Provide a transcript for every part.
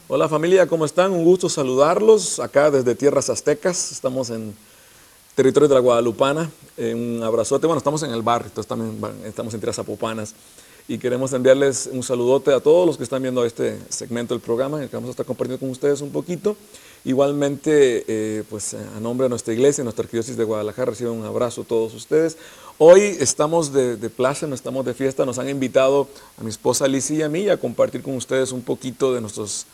Hola familia, ¿cómo están? Un gusto saludarlos acá desde Tierras Aztecas. Estamos en territorio de la Guadalupana. Un abrazote. Bueno, estamos en el barrio, entonces también estamos en Tierras Zapopanas. Y queremos enviarles un saludote a todos los que están viendo este segmento del programa, en el que vamos a estar compartiendo con ustedes un poquito. Igualmente, pues a nombre de nuestra iglesia, nuestra arquidiócesis de Guadalajara, reciben un abrazo a todos ustedes. Hoy estamos de plaza, no estamos de fiesta. Nos han invitado a mi esposa Alicia y a mí a compartir con ustedes un poquito de nuestros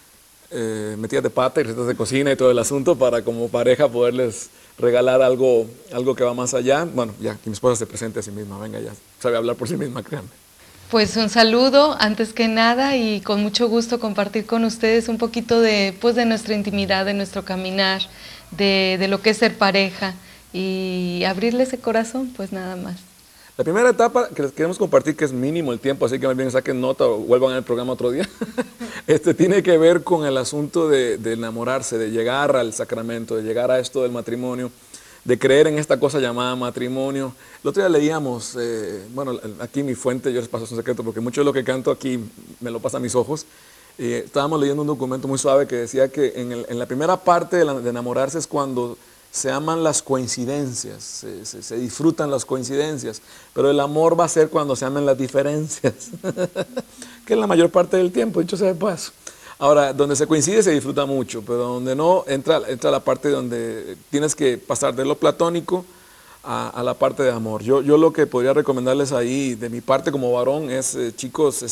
metidas de pata y recetas de cocina y todo el asunto, para como pareja poderles regalar algo que va más allá. Bueno, ya que mi esposa se presente a sí misma, venga, ya sabe hablar por sí misma, créanme. Pues un saludo antes que nada y con mucho gusto compartir con ustedes un poquito de, pues, de nuestra intimidad, de nuestro caminar, de lo que es ser pareja y abrirle ese corazón, pues nada más. La primera etapa que les queremos compartir, que es mínimo el tiempo, así que más bien saquen nota o vuelvan al programa otro día, tiene que ver con el asunto de enamorarse, de llegar al sacramento, de llegar a esto del matrimonio, de creer en esta cosa llamada matrimonio. El otro día leíamos, bueno, aquí mi fuente, yo les paso un secreto, porque mucho de lo que canto aquí me lo pasa a mis ojos. Estábamos leyendo un documento muy suave que decía que en la primera parte de enamorarse es cuando se aman las coincidencias, se disfrutan las coincidencias, pero el amor va a ser cuando se amen las diferencias, que es la mayor parte del tiempo, dicho sea de paso. Ahora, donde se coincide se disfruta mucho, pero donde no, entra la parte donde tienes que pasar de lo platónico a la parte de amor. Yo lo que podría recomendarles ahí, de mi parte como varón, es, chicos,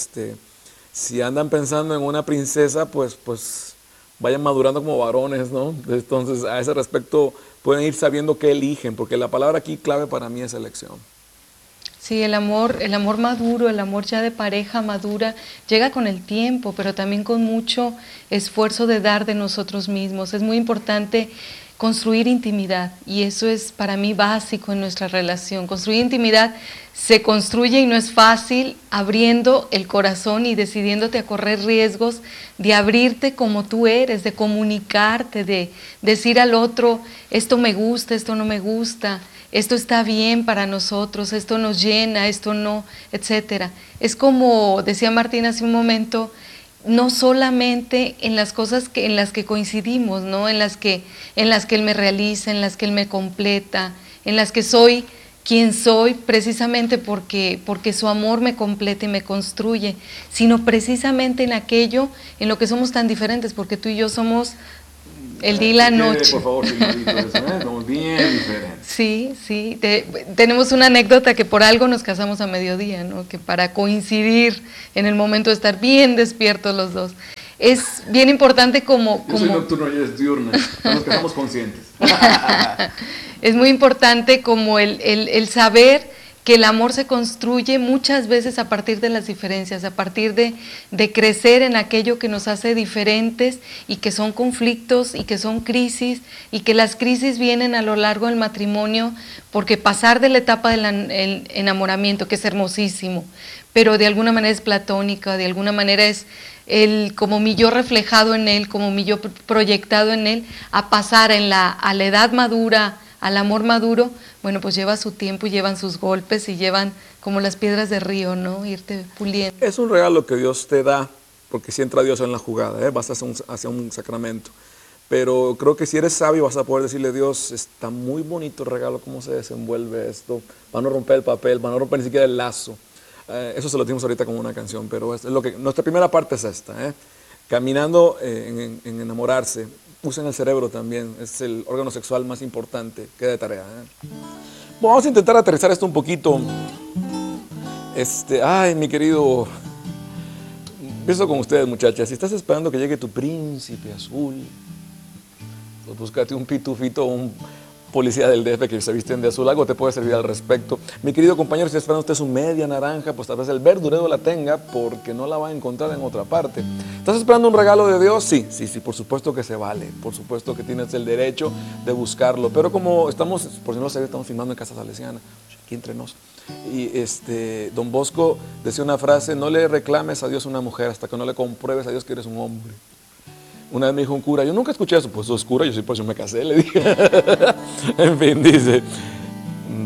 si andan pensando en una princesa, pues vayan madurando como varones, ¿no? Entonces, a ese respecto, pueden ir sabiendo qué eligen, porque la palabra aquí clave para mí es elección. Sí, el amor maduro, el amor ya de pareja madura, llega con el tiempo, pero también con mucho esfuerzo de dar de nosotros mismos. Es muy importante construir intimidad y eso es para mí básico en nuestra relación. Construir intimidad se construye y no es fácil abriendo el corazón y decidiéndote a correr riesgos de abrirte como tú eres, de comunicarte, de decir al otro, esto me gusta, esto no me gusta, esto está bien para nosotros, esto nos llena, esto no, etcétera. Es como decía Martín hace un momento, no solamente en las cosas en las que coincidimos, ¿no? en las que él me realiza, en las que él me completa, en las que soy quien soy precisamente porque su amor me completa y me construye, sino precisamente en aquello en lo que somos tan diferentes, porque tú y yo somos el día y la noche. Por favor, somos bien diferentes. Sí, tenemos una anécdota que por algo nos casamos a mediodía, ¿no? Que para coincidir en el momento de estar bien despiertos los dos. Es bien importante como... Yo soy nocturno y es diurna, nos casamos conscientes. Es muy importante como el saber que el amor se construye muchas veces a partir de las diferencias, a partir de crecer en aquello que nos hace diferentes y que son conflictos y que son crisis y que las crisis vienen a lo largo del matrimonio porque pasar de la etapa del enamoramiento, que es hermosísimo, pero de alguna manera es platónica, de alguna manera es como mi yo reflejado en él, como mi yo proyectado en él, a pasar a la edad madura, al amor maduro, bueno, pues lleva su tiempo y llevan sus golpes y llevan como las piedras de río, ¿no? Irte puliendo. Es un regalo que Dios te da, porque si entra Dios en la jugada, vas hacia un sacramento. Pero creo que si eres sabio vas a poder decirle a Dios, está muy bonito el regalo, cómo se desenvuelve esto, para no romper el papel, para no romper ni siquiera el lazo. Eso se lo dimos ahorita como una canción, pero es lo que, nuestra primera parte es esta, caminando en enamorarse. Usen el cerebro también, es el órgano sexual más importante, queda de tarea. Bueno, vamos a intentar aterrizar esto un poquito. Ay, mi querido, empiezo con ustedes, muchachas. Si estás esperando que llegue tu príncipe azul, pues búscate un pitufito, un policía del DF que se visten de azul, algo te puede servir al respecto. Mi querido compañero, si está esperando usted su media naranja, pues tal vez el verdurero la tenga porque no la va a encontrar en otra parte. ¿Estás esperando un regalo de Dios? Sí, por supuesto que se vale, por supuesto que tienes el derecho de buscarlo, pero como estamos, por si no lo sabía, estamos filmando en Casa Salesiana, aquí entre nos, y Don Bosco decía una frase, no le reclames a Dios una mujer hasta que no le compruebes a Dios que eres un hombre. Una vez me dijo un cura, yo nunca escuché eso, pues sos cura, yo sí, por eso me casé, le dije. En fin, dice,